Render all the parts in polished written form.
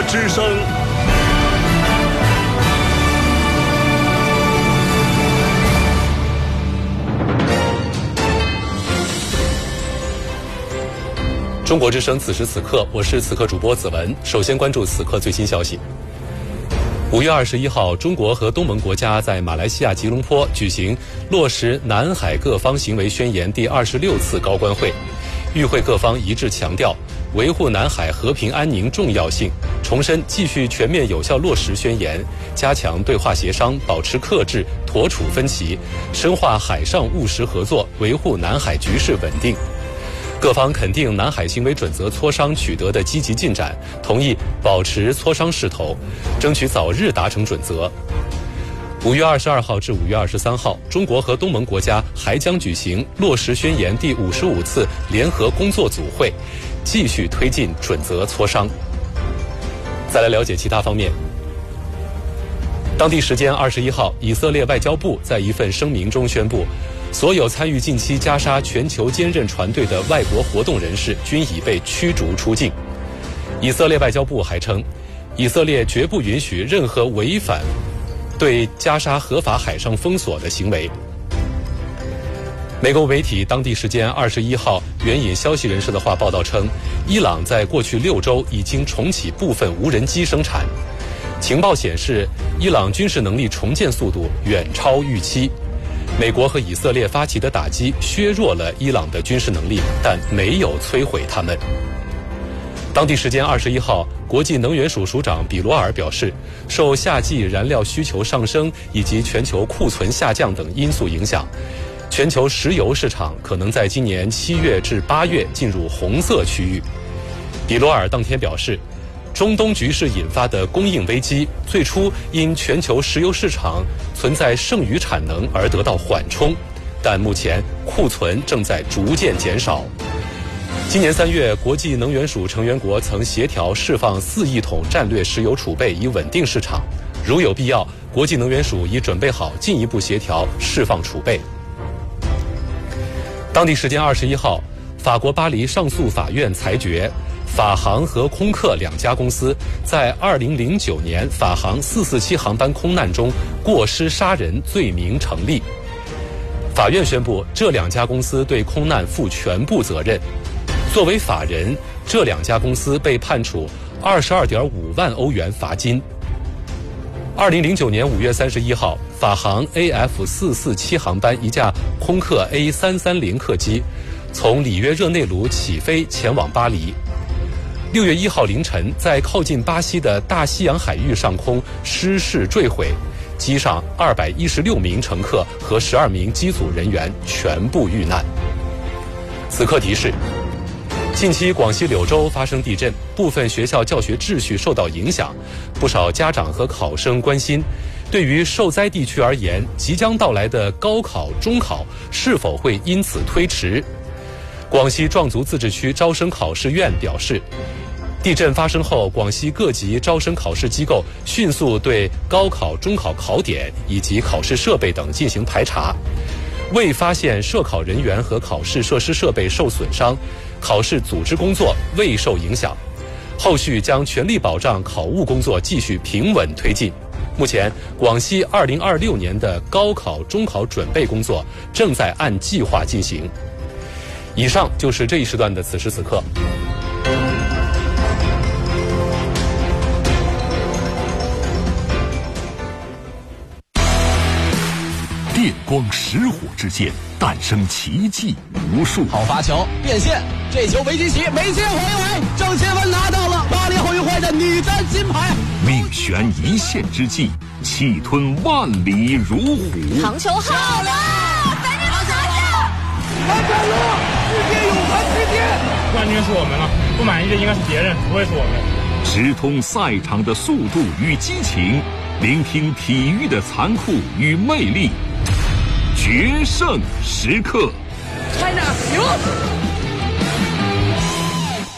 之声。中国之声，此时此刻，我是此刻主播子文。首先关注此刻最新消息。5月21号，中国和东盟国家在马来西亚吉隆坡举行落实南海各方行为宣言第26次高官会，与会各方一致强调维护南海和平安宁重要性，重申继续全面有效落实宣言，加强对话协商，保持克制，妥处分歧，深化海上务实合作，维护南海局势稳定。各方肯定南海行为准则磋商取得的积极进展，同意保持磋商势头，争取早日达成准则。5月22号至5月23号，中国和东盟国家还将举行落实宣言第55次联合工作组会，继续推进准则磋商。再来了解其他方面。当地时间21号，以色列外交部在一份声明中宣布，所有参与近期加沙全球坚韧船队的外国活动人士均已被驱逐出境。以色列外交部还称，以色列绝不允许任何违反对加沙合法海上封锁的行为。美国媒体当地时间21号援引消息人士的话报道称，伊朗在过去6周已经重启部分无人机生产。情报显示，伊朗军事能力重建速度远超预期。美国和以色列发起的打击削弱了伊朗的军事能力，但没有摧毁他们。当地时间21号，国际能源署署长比罗尔表示，受夏季燃料需求上升以及全球库存下降等因素影响，全球石油市场可能在今年7月至8月进入红色区域。比罗尔当天表示，中东局势引发的供应危机，最初因全球石油市场存在剩余产能而得到缓冲，但目前库存正在逐渐减少。今年3月，国际能源署成员国曾协调释放4亿桶战略石油储备以稳定市场，如有必要，国际能源署已准备好进一步协调释放储备。当地时间21号，法国巴黎上诉法院裁决，法航和空客2家公司在2009年法航447航班空难中过失杀人罪名成立。法院宣布，这2家公司对空难负全部责任。作为法人，这2家公司被判处22.5万欧元罚金。2009年5月31号，法航 AF447 航班一架空客 A330 客机从里约热内卢起飞前往巴黎。6月1号凌晨，在靠近巴西的大西洋海域上空失事坠毁，机上216名乘客和12名机组人员全部遇难。此刻提示：近期广西柳州发生地震，部分学校教学秩序受到影响，不少家长和考生关心，对于受灾地区而言，即将到来的高考、中考是否会因此推迟？广西壮族自治区招生考试院表示，地震发生后，广西各级招生考试机构迅速对高考、中考考点以及考试设备等进行排查，未发现涉考人员和考试设施设备受损伤，考试组织工作未受影响。后续将全力保障考务工作继续平稳推进。目前，广西2026年的高考、中考准备工作正在按计划进行。以上就是这一时段的此时此刻。 电光石火之间，诞生奇迹无数。 好发球，变线，这球没进起，没接回来，郑钦文拿到了巴黎奥运会的女单金牌。 命悬一线之际，气吞万里如虎。 长球好了，咱这个拿下！ 完成了，世界泳坛之巅， 冠军是我们了，不满意的应该是别人，不会是我们。 直通赛场的速度与激情，聆听体育的残酷与魅力。决胜时刻， China 赢！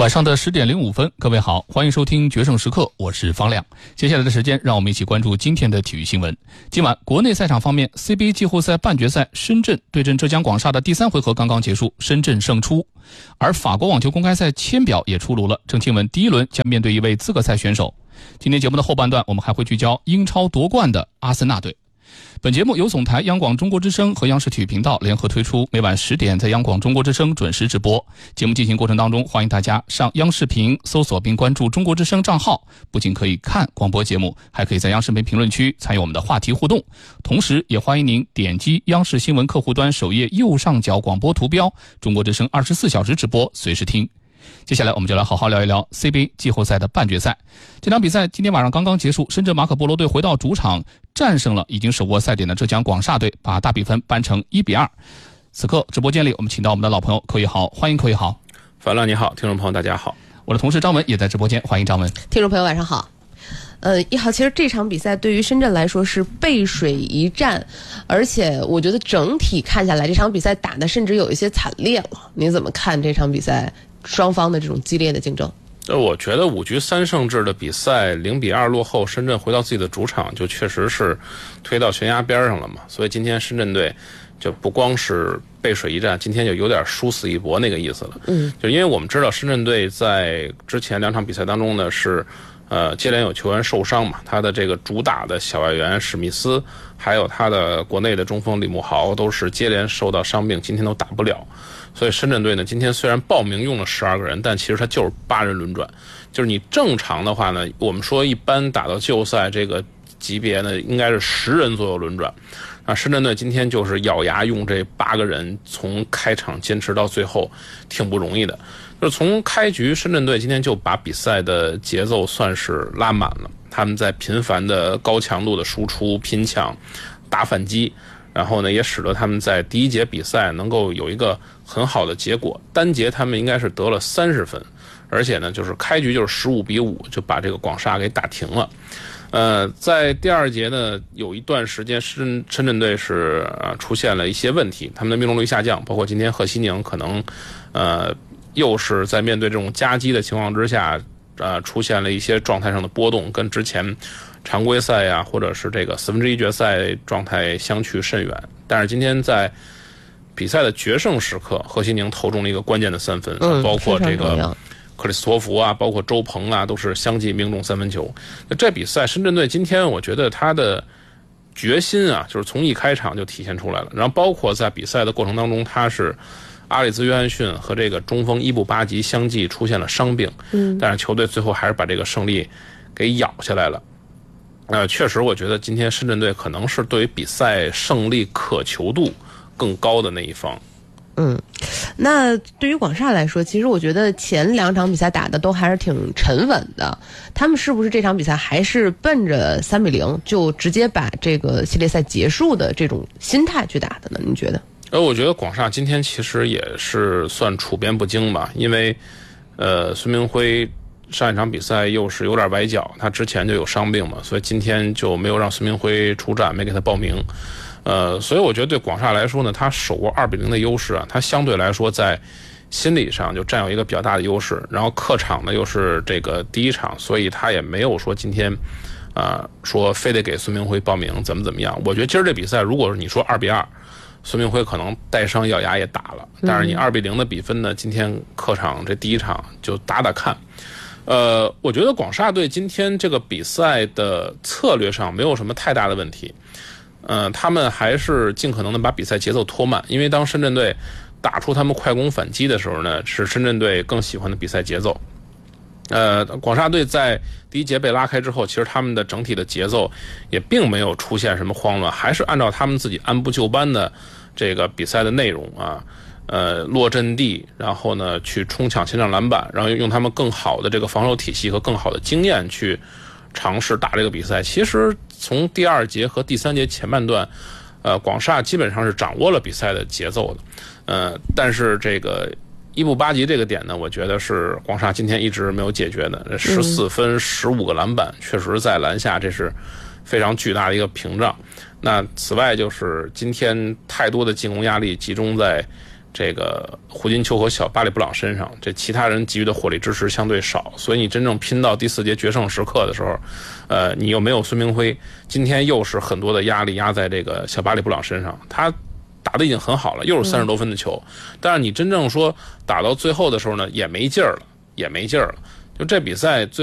晚上的10点05分，各位好，欢迎收听决胜时刻，我是方亮。接下来的时间，让我们一起关注今天的体育新闻。今晚国内赛场方面 ，CBA 季后赛半决赛，深圳对阵浙江广厦的第3回合刚刚结束，深圳胜出。而法国网球公开赛签表也出炉了，郑钦文第1轮将面对一位资格赛选手。今天节目的后半段，我们还会聚焦英超夺冠的阿森纳队。本节目由总台央广中国之声和央视体育频道联合推出，每晚10点在央广中国之声准时直播。节目进行过程当中，欢迎大家上央视频搜索并关注中国之声账号，不仅可以看广播节目，还可以在央视频评论区参与我们的话题互动。同时也欢迎您点击央视新闻客户端首页右上角广播图标，中国之声24小时直播，随时听。接下来我们就来好好聊一聊 CBA 季后赛的半决赛。这场比赛今天晚上刚刚结束，深圳马可波罗队回到主场战胜了已经手握赛点的浙江广厦队，把大比分扳成1-2。此刻直播间里我们请到我们的老朋友寇一豪，欢迎寇一豪。 樊亮你好，听众朋友大家好。 我的同事张文也在直播间，欢迎张文。 听众朋友晚上好。一豪，其实这场比赛对于深圳来说是背水一战，而且我觉得整体看下来，这场比赛打的甚至有一些惨烈了。你怎么看这场比赛双方的这种激烈的竞争？ 我觉得5局3胜制的比赛0-2落后，深圳回到自己的主场就确实是推到悬崖边上了嘛。所以今天深圳队就不光是背水一战，今天就有点殊死一搏那个意思了。就因为我们知道深圳队在之前2场比赛当中呢是接连有球员受伤嘛，他的这个主打的小外援史密斯，还有他的国内的中锋李慕豪都是接连受到伤病，今天都打不了。所以深圳队呢，今天虽然报名用了12个人，但其实他就是8人轮转。就是你正常的话呢，我们说一般打到季后赛这个级别呢，应该是10人左右轮转。深圳队今天就是咬牙用这8个人，从开场坚持到最后，挺不容易的。就是从开局，深圳队今天就把比赛的节奏算是拉满了。他们在频繁的高强度的输出、拼抢、打反击，然后呢，也使得他们在第1节比赛能够有一个很好的结果。单节他们应该是得了30分，而且呢，就是开局就是15-5就把这个广厦给打停了。在第2节呢，有一段时间深圳队是出现了一些问题，他们的命中率下降，包括今天贺西宁可能又是在面对这种夹击的情况之下，出现了一些状态上的波动，跟之前常规赛呀，或者是这个1/4决赛状态相去甚远。但是今天在比赛的决胜时刻，贺西宁投中了一个关键的3分，包括这个克里斯托弗啊，包括周鹏啊，都是相继命中3分球。那这比赛深圳队今天我觉得他的决心啊，就是从一开场就体现出来了。然后包括在比赛的过程当中，他是阿里兹·约翰逊和这个中锋伊布巴吉相继出现了伤病，但是球队最后还是把这个胜利给咬下来了。确实我觉得今天深圳队可能是对于比赛胜利渴求度更高的那一方。 那对于广厦来说，其实我觉得前2场比赛打的都还是挺沉稳的。他们是不是这场比赛还是奔着3-0就直接把这个系列赛结束的这种心态去打的呢？你觉得？ 我觉得广厦今天其实也是算处变不惊吧，因为孙明辉上一场比赛又是有点崴脚，他之前就有伤病嘛，所以今天就没有让孙明辉出战，没给他报名。所以我觉得对广厦来说呢，他手握2-0的优势啊，他相对来说在心理上就占有一个比较大的优势，然后客场呢又是这个第1场，所以他也没有说今天说非得给孙明辉报名怎么样。我觉得今儿这比赛如果是你说2-2，孙明辉可能带伤咬牙也打了，但是你2-0的比分呢，今天客场这第1场就打看。我觉得广厦队今天这个比赛的策略上没有什么太大的问题。他们还是尽可能的把比赛节奏拖慢，因为当深圳队打出他们快攻反击的时候呢，是深圳队更喜欢的比赛节奏。广厦队在第1节被拉开之后，其实他们的整体的节奏也并没有出现什么慌乱，还是按照他们自己按部就班的这个比赛的内容啊，落阵地，然后呢去冲抢前场篮板，然后用他们更好的这个防守体系和更好的经验去尝试打这个比赛。其实从第2节和第3节前半段，广厦基本上是掌握了比赛的节奏的，但是这个伊布巴吉这个点呢，我觉得是广厦今天一直没有解决的。14分15个篮板，确实在篮下这是非常巨大的一个屏障。那此外就是今天太多的进攻压力集中在这个胡金秋和小巴里布朗身上，这其他人给予的火力支持相对少，所以你真正拼到第4节决胜时刻的时候，你又没有孙铭徽，今天又是很多的压力压在这个小巴里布朗身上，他打得已经很好了，又是30多分的球，但是你真正说打到最后的时候呢，也没劲儿了，就这比赛最